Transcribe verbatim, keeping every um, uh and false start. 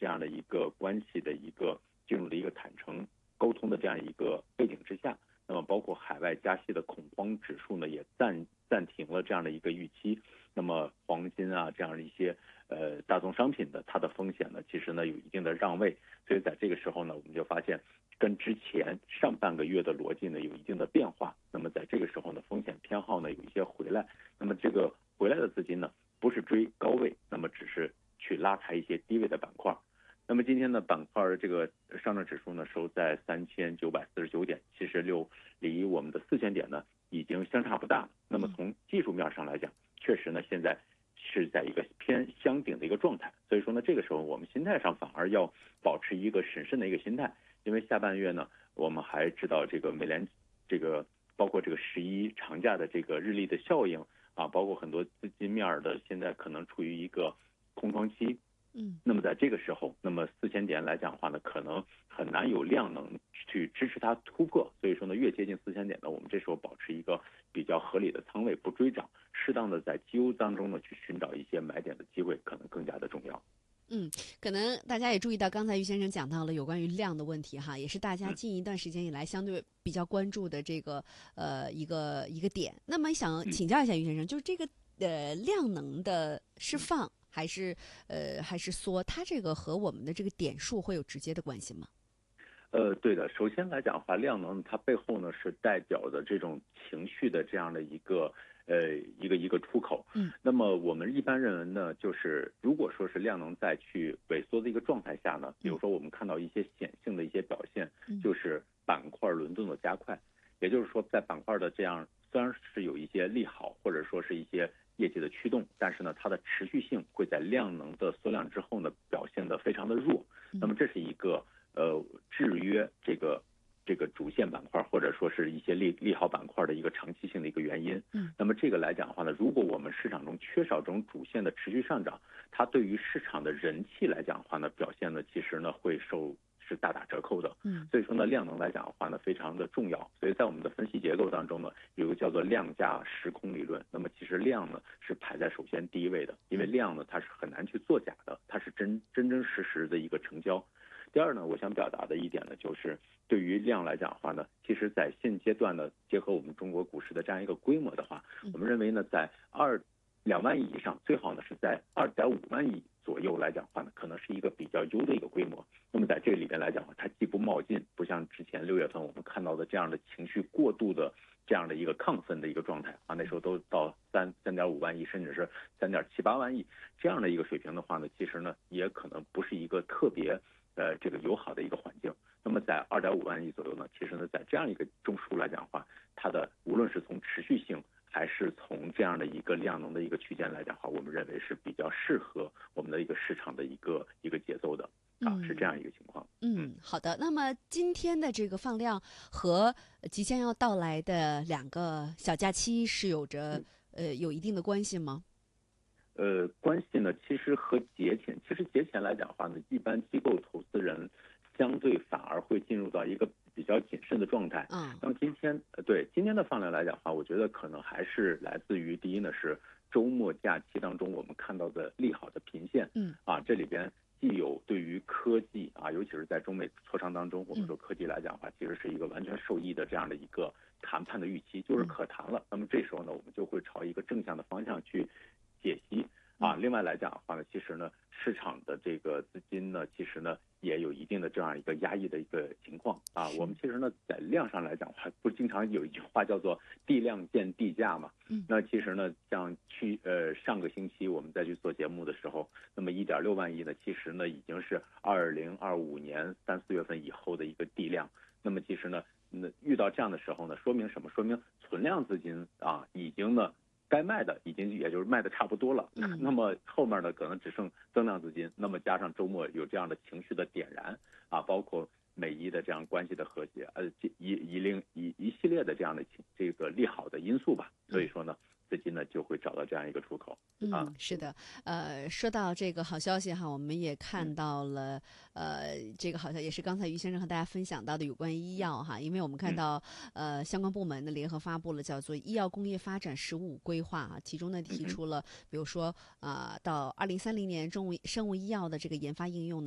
样的一个关系的一个进入的一个坦诚沟通的这样一个背景之下，那么包括海外加息的恐慌指数呢也暂暂停了这样的一个预期，那么黄金啊这样的一些呃大宗商品的它的风险呢其实呢有一定的让位，所以在这个时候呢我们就发现跟之前上半个月的逻辑呢有一定的变化，那么在这个时候呢风险偏好呢有一些回来，那么这个回来的资金呢不是追高位，那么只是去拉抬一些低位的板块。那么今天的板块这个上证指数呢收在三千九百四十九点，其实六离我们的四千点呢已经相差不大。那么从技术面上来讲，确实呢现在是在一个偏箱顶的一个状态，所以说呢这个时候我们心态上反而要保持一个审慎的一个心态，因为下半月呢我们还知道这个美联这个包括这个十一长假的这个日历的效应啊，包括很多资金面的现在可能处于一个空窗期。 嗯， 那么在这个时候，那么四千点来讲的话呢，可能很难有量能去支持它突破，所以说呢，越接近四千点呢，我们这时候保持一个比较合理的仓位，不追涨，适当的在绩优当中呢去寻找一些买点的机会，可能更加的重要。 嗯，可能大家也注意到，刚才于先生讲到了有关于量的问题哈，也是大家嗯近一段时间以来相对比较关注的这个呃一个一个点。那么想请教一下于先生，就是这个呃量能的释放还是呃还是缩，它这个和我们的这个点数会有直接的关系吗？ 呃，对的。首先来讲的话，量能它背后呢是代表的这种情绪的这样的一个呃一个一个出口。 嗯， 那么我们一般认为呢，就是如果说是量能再去萎缩的一个状态下呢，比如说我们看到一些显性的一些表现，就是板块轮动的加快，也就是说在板块的这样虽然是有一些利好或者说是一些业绩的驱动，但是呢它的持续性会在量能的缩量之后呢表现得非常的弱。那么这是一个呃，制约这个这个主线板块或者说是一些利利好板块的一个长期性的一个原因。 嗯， 那么这个来讲的话呢，如果我们市场中缺少这种主线的持续上涨，它对于市场的人气来讲的话呢，表现呢其实呢会受是大打折扣的。 嗯， 所以说呢，量能来讲的话呢，非常的重要。所以在我们的分析结构当中呢，有一个叫做量价时空理论。那么其实量呢是排在首先第一位的，因为量呢它是很难去作假的，它是真真真实实的一个成交。第二呢，我想表达的一点呢，就是对于量来讲的话呢，其实在现阶段呢，结合我们中国股市的这样一个规模的话，我们认为呢，在二两万亿以上，最好呢是在二点五万亿左右来讲的话呢，可能是一个比较优的一个规模。那么在这里边来讲的话，它既不冒进，不像之前六月份我们看到的这样的情绪过度的这样的一个亢奋的一个状态啊，那时候都到三三点五万亿，甚至是三点七八万亿这样的一个水平的话呢，其实呢也可能不是一个特别。呃，这个友好的一个环境。那么在二点五万亿左右呢，其实呢，在这样一个中枢来讲的话，它的无论是从持续性还是从这样的一个量能的一个区间来讲的话，我们认为是比较适合我们的一个市场的一个一个节奏的啊，是这样一个情况。 嗯，好的。那么今天的这个放量和即将要到来的两个小假期是有着呃有一定的关系吗？ 呃，关系呢，其实和节前，其实节前来讲的话呢，一般机构投资人相对反而会进入到一个比较谨慎的状态。 嗯， 那么今天，呃，对今天的放量来讲的话，我觉得可能还是来自于第一呢是周末假期当中我们看到的利好的频现。 嗯， 啊，这里边既有对于科技啊，尤其是在中美磋商当中，我们说科技来讲的话，其实是一个完全受益的这样的一个谈判的预期，就是可谈了。那么这时候呢，我们就会朝一个正向的方向去解析啊。另外来讲的话呢，其实呢，市场的这个资金呢，其实呢也有一定的这样一个压抑的一个情况啊。我们其实呢，在量上来讲的话，不经常有一句话叫做地量见地价嘛。 嗯， 那其实呢，像去呃上个星期我们再去做节目的时候，那么一点六万亿呢，其实呢已经是二零二五年三四月份以后的一个地量。那么其实呢，那遇到这样的时候呢，说明什么？说明存量资金啊，已经呢。该卖的已经也就是卖的差不多了， 嗯， 那么后面呢可能只剩增量资金，那么加上周末有这样的情绪的点燃啊，包括美伊的这样关系的和谐，呃，一一令一一系列的这样的这个利好的因素吧，所以说呢，资金呢就会找到这样一个出口。啊、 嗯，是的，呃，说到这个好消息哈，我们也看到了，呃，这个好消息也是刚才于先生和大家分享到的有关医药哈，因为我们看到，呃，相关部门呢联合发布了叫做《医药工业发展“十五”规划》啊，其中呢提出了，比如说啊、呃，到二零三零年，生物生物医药的这个研发应用呢。